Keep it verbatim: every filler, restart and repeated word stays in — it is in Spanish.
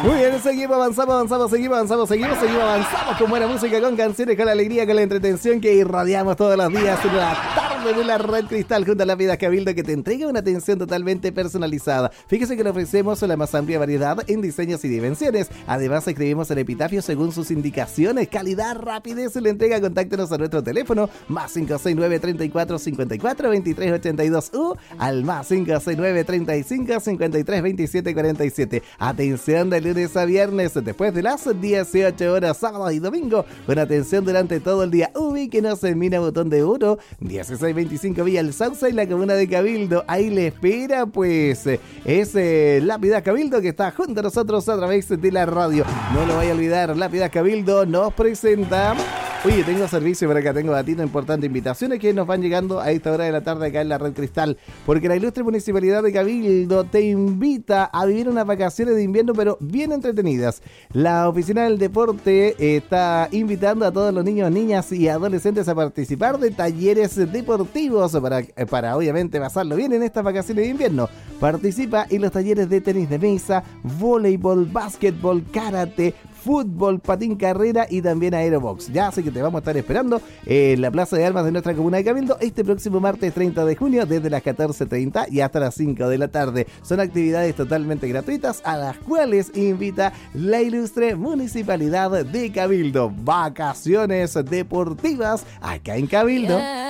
Muy bien, seguimos, avanzamos, avanzamos, seguimos, avanzamos, seguimos, seguimos, avanzamos con buena música, con canciones, con la alegría, con la entretención que irradiamos todos los días en la tarde de la Red Cristal junto a Lápidas Cabildo, que te entrega una atención totalmente personalizada. Fíjese que le ofrecemos la más amplia variedad en diseños y dimensiones. Además, escribimos el epitafio según sus indicaciones. Calidad, rapidez en la entrega. Contáctenos a nuestro teléfono más cinco seis nueve, treinta y cuatro, cincuenta y cuatro, veintitrés ochenta y dos u al más cinco seis nueve, treinta y cinco, cincuenta y tres, veintisiete cuarenta y siete. Atención de lunes a viernes después de las dieciocho horas, sábado y domingo, con atención durante todo el día. Ubíquenos en Mina Botón de Oro, dieciséis veinticinco Villa El Sauce, en la comuna de Cabildo. Ahí le espera, pues, es eh, Lápidas Cabildo, que está junto a nosotros a través de la radio. No lo vaya a olvidar, Lápidas Cabildo nos presenta... Oye, tengo servicio por acá, tengo datito importante, invitaciones que nos van llegando a esta hora de la tarde acá en la Red Cristal, porque la ilustre Municipalidad de Cabildo te invita a vivir unas vacaciones de invierno, pero bien entretenidas. La Oficina del Deporte está invitando a todos los niños, niñas y adolescentes a participar de talleres deportivos para, para obviamente pasarlo bien en estas vacaciones de invierno. Participa en los talleres de tenis de mesa, voleibol, básquetbol, karate, fútbol, patín carrera y también aerobox. Ya, así que te vamos a estar esperando en la Plaza de Armas de nuestra comuna de Cabildo este próximo martes treinta de junio desde las catorce treinta y hasta las cinco de la tarde. Son actividades totalmente gratuitas a las cuales invita la ilustre Municipalidad de Cabildo. Vacaciones deportivas acá en Cabildo. Yeah.